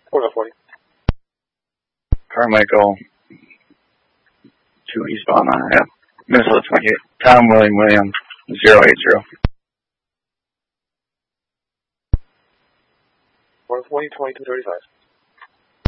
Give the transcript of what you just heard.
40. Carmichael 2 eastbound on Minnesota 28. Tom William 080. 140, 2235.